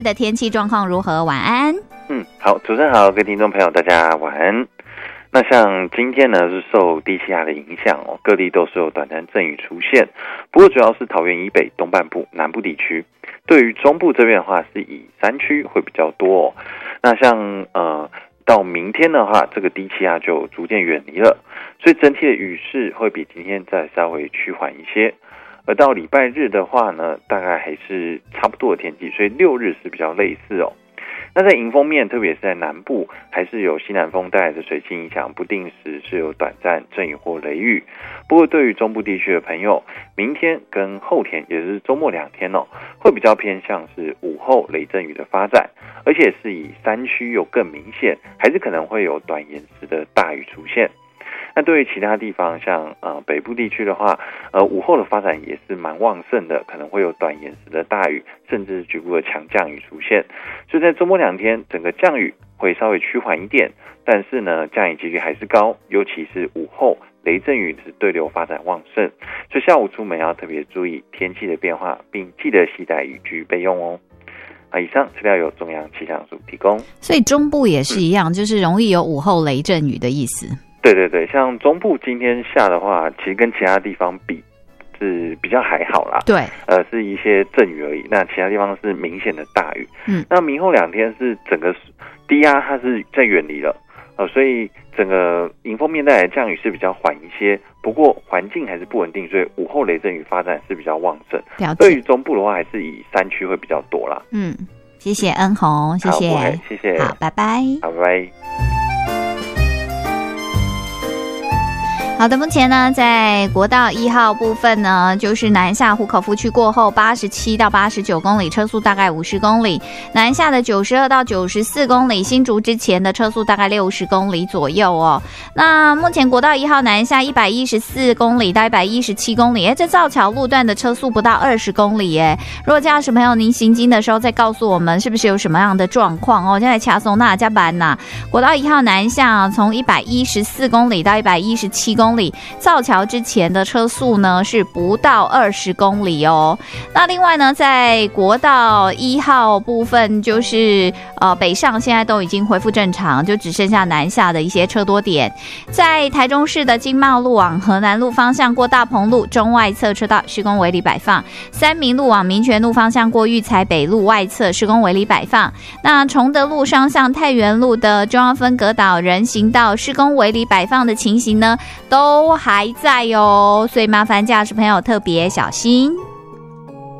的天气状况如何？晚安。 好，主持人好，各位听众朋友，大家晚安。那像今天呢，是受低气压的影响哦，各地都是有短暂阵雨出现，不过主要是桃园以北、东半部、南部地区。对于中部这边的话，是以山区会比较多哦。那像到明天的话，这个低气压就逐渐远离了，所以整体的雨势会比今天再稍微趋缓一些。而到礼拜日的话呢，大概还是差不多的天气，所以6日是比较类似哦。那在迎风面，特别是在南部，还是有西南风带来的水汽影响，不定时是有短暂阵雨或雷雨。不过对于中部地区的朋友，明天跟后天，也就是周末2天哦，会比较偏向是午后雷阵雨的发展，而且是以山区又更明显，还是可能会有短延时的大雨出现。那对于其他地方，像北部地区的话，午后的发展也是蛮旺盛的，可能会有短延时的大雨，甚至局部的强降雨出现。所以在周末2天，整个降雨会稍微趋缓一点，但是呢，降雨几率还是高，尤其是午后雷阵雨是对流发展旺盛，所以下午出门要特别注意天气的变化，并记得携带雨具备用哦。以上资料由中央气象署提供。 所以中部也是一样，就是容易有午后雷阵雨的意思。 对对对，像中部今天下的话，其实跟其他地方比是比较还好啦。 对， 是一些阵雨而已。那其他地方是明显的大雨。那明后2天是整个低压它是在远离了，所以整个迎风面带来的降雨是比较缓一些。不过环境还是不稳定，所以午后雷阵雨发展是比较旺盛。对于中部的话，还是以山区会比较多啦。 谢谢恩宏，谢谢， 谢谢， 好，拜拜， 好，拜拜。 好的，目前呢，在国道1号部分呢，就是南下湖口夫区过后87到89公里，车速大概50公里；南下的92到94公里，新竹之前的车速大概60公里左右哦。那目前国道1号南下114公里到117公里，这造桥路段的车速不到20公里耶。如果驾驶朋友您行经的时候，再告诉我们是不是有什么样的状况哦。现在掐松那加班呐，国道1号南下从114公里到117公里，造桥之前的车速呢是不到20公里哦。那另外呢，在国道1号部分，就是北上现在都已经恢复正常，就只剩下南下的一些车多点。在台中市的经贸路往河南路方向过大鹏路中外侧车道施工围里摆放，三民路往民权路方向过育才北路外侧施工围里摆放。那崇德路双向太原路的中央分隔岛人行道施工围里摆放的情形呢，都还在哦，所以麻烦驾驶朋友特别小心。